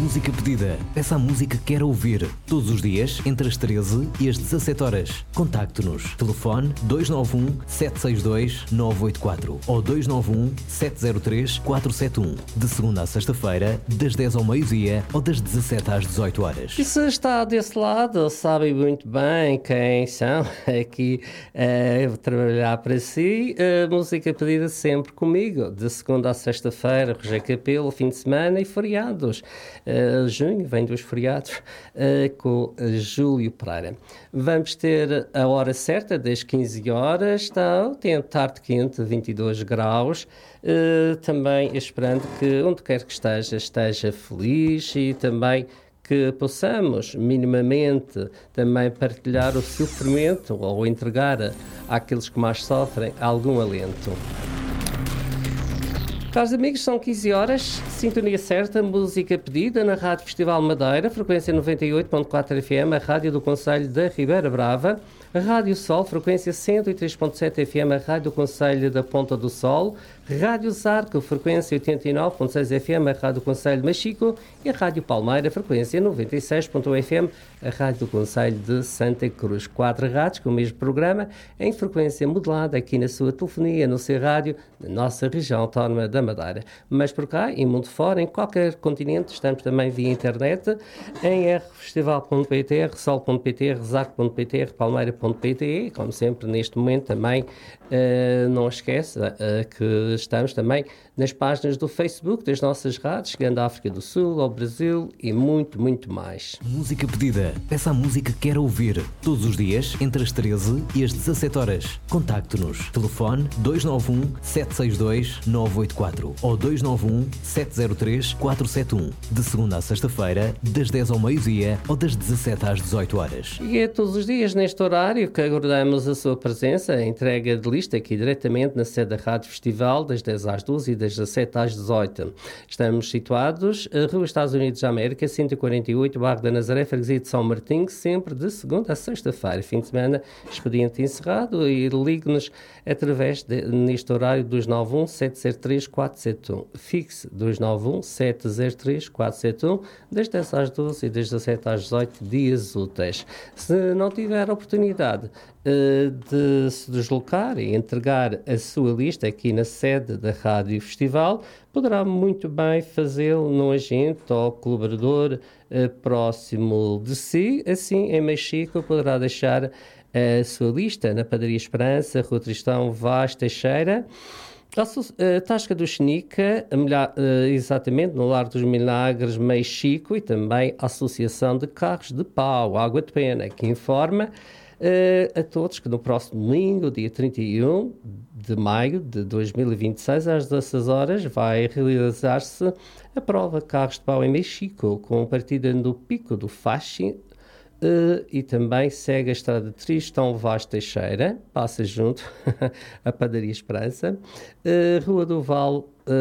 Música pedida. Peça a música que quer ouvir. Todos os dias, entre as 13 e as 17 horas. Contacte-nos. Telefone 291-762-984 ou 291-703-471. De segunda a sexta-feira, das 10 ao meio-dia ou das 17 às 18 horas. E se está desse lado, sabe muito bem quem são aqui a trabalhar para si. A música pedida sempre comigo. De segunda a sexta-feira, Roger Capelo, fim de semana e feriados. Junho vem dos feriados com Júlio Pereira. Vamos ter a hora certa, das 15 horas, tem tarde quente, 22 graus, também esperando que onde quer que esteja feliz e também que possamos minimamente também partilhar o sofrimento ou entregar àqueles que mais sofrem algum alento. Caros amigos, são 15 horas, sintonia certa, música pedida na Rádio Festival Madeira, frequência 98.4 FM, a rádio do Concelho da Ribeira Brava, a Rádio Sol, frequência 103.7 FM, a rádio do Concelho da Ponta do Sol, Rádio Zarco, frequência 89.6 FM, a rádio do Concelho de Machico e a Rádio Palmeira, frequência 96.1 FM, a rádio do Concelho de Santa Cruz. 4 rádios com o mesmo programa, em frequência modulada aqui na sua telefonia, no seu rádio, na nossa região autónoma da Madeira. Mas por cá, e mundo fora, em qualquer continente, estamos também via internet, em rfestival.pt, rsol.pt, rzarco.pt, rpalmeira.pt, como sempre neste momento também, não esquece que estamos também nas páginas do Facebook das nossas rádios, chegando à África do Sul, ao Brasil e muito, muito mais. Música pedida. Peça a música que quer ouvir. Todos os dias, entre as 13 e as 17 horas. Contacte-nos. Telefone 291-762-984 ou 291-703-471. De segunda a sexta-feira, das 10 ao meio-dia ou das 17 às 18 horas. E é todos os dias neste horário que aguardamos a sua presença, a entrega de lista aqui diretamente na sede da Rádio Festival, das 10 às 12 e das 17 às 18. Estamos situados na Rua Estados Unidos da América, 148, Bairro da Nazaré, freguesia de São Martinho, sempre de segunda a sexta-feira. Fim de semana, expediente encerrado, e ligue-nos através neste horário 291-703-471. Fixe 291-703-471, das 10 às 12 e das 17 às 18, dias úteis. Se não tiver oportunidade de se deslocar e entregar a sua lista aqui na sede da Rádio Festival, poderá muito bem fazê-lo num agente ou colaborador próximo de si. Assim, em Machico, poderá deixar a sua lista na Padaria Esperança, Rua Tristão Vaz Teixeira, a Tasca do Xenica, exatamente no Lar dos Milagres, Machico, e também a Associação de Carros de Pau, Água de Pena, que informa a todos que no próximo domingo, dia 31 de maio de 2026, às 16 horas, vai realizar-se a prova Carros de Pau em Machico, com partida no Pico do Faxi, e também segue a estrada de Tristão Vaz Teixeira, passa junto à Padaria Esperança, Rua do Val,